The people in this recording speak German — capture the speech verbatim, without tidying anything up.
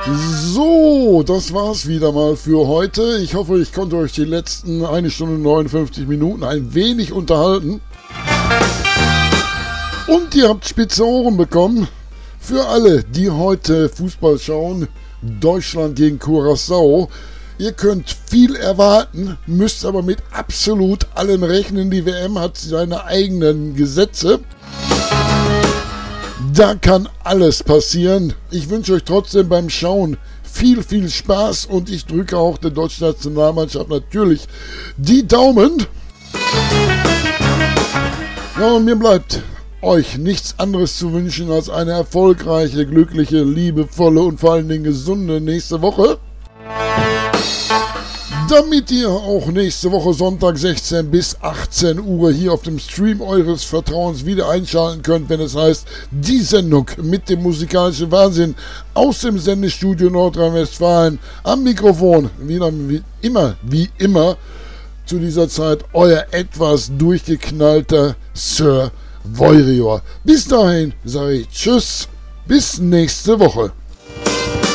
So, das war's wieder mal für heute. Ich hoffe, ich konnte euch die letzten eine Stunde neunundfünfzig Minuten ein wenig unterhalten. Und ihr habt spitze Ohren bekommen. Für alle, die heute Fußball schauen, Deutschland gegen Curaçao. Ihr könnt viel erwarten, müsst aber mit absolut allem rechnen. Die W M hat seine eigenen Gesetze. Da kann alles passieren. Ich wünsche euch trotzdem beim Schauen viel, viel Spaß und ich drücke auch der deutschen Nationalmannschaft natürlich die Daumen. Ja, und mir bleibt euch nichts anderes zu wünschen als eine erfolgreiche, glückliche, liebevolle und vor allen Dingen gesunde nächste Woche. Damit ihr auch nächste Woche Sonntag sechzehn bis achtzehn Uhr hier auf dem Stream eures Vertrauens wieder einschalten könnt, wenn es heißt, die Sendung mit dem musikalischen Wahnsinn aus dem Sendestudio Nordrhein-Westfalen. Am Mikrofon, wieder wie immer, wie immer, zu dieser Zeit euer etwas durchgeknallter Sir Voirior. Bis dahin sage ich Tschüss, bis nächste Woche.